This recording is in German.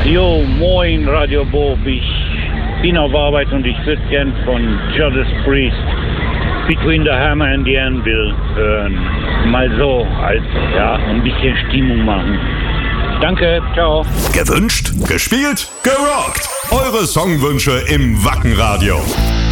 Jo, moin Radio Bob. Ich bin auf Arbeit und ich würde gern von Judas Priest Between the Hammer and the Anvil hören. Mal so, als ein bisschen Stimmung machen. Danke, ciao. Gewünscht, gespielt, gerockt. Eure Songwünsche im Wackenradio.